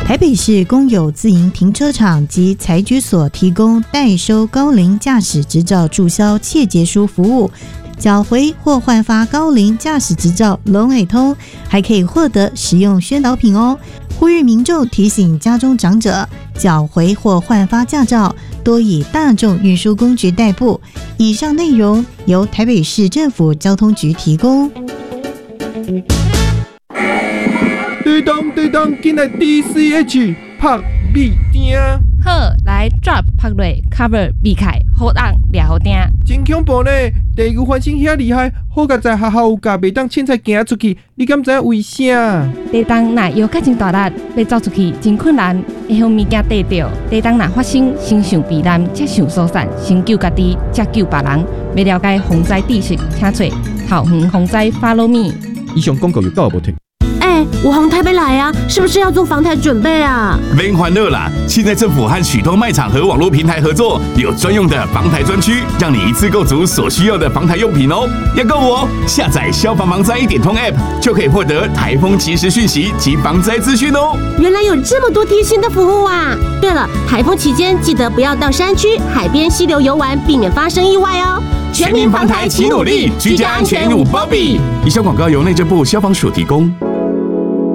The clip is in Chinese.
台北市公有自营停车场及财局所提供代收高龄驾驶执照注销切结书服务，缴回或换发高龄驾驶执照龙尾通，还可以获得实用宣导品哦。呼吁民众提醒家中长者，缴回或换发驾照多以大众运输工具代步。以上内容由台北市政府交通局提供。 对当，进来 DCH 拍米丁。 好，来 drop 拍落 cover 避开，好当抓好定。 真恐怖呢！地牛翻身遐厉害，好佳在学校有教，袂当凊彩行出去。你敢知为啥？ 地动若摇较真大力，要走出去真困难，会向物件跌着。地动若发生，先想避难，才想疏散，先救家己，才救别人。要了解防灾知识，请找桃园防灾 Follow Me。 以上广告有够无停？ 我从台北来啊，是不是要做防台准备啊？ 别欢乐啦！现在政府和许多卖场和网络平台合作，有专用的防台专区，让你一次购足所需要的防台用品哦。要购我下载消防防灾1.通 App， 就可以获得台风即时讯息及防灾资讯哦。 原来有这么多贴心的服务啊！对了，台风期间记得不要到山区、海边、溪流游玩，避免发生意外哦。 全民防台齐努力，居家安全有保庇。以上广告由内政部消防署提供。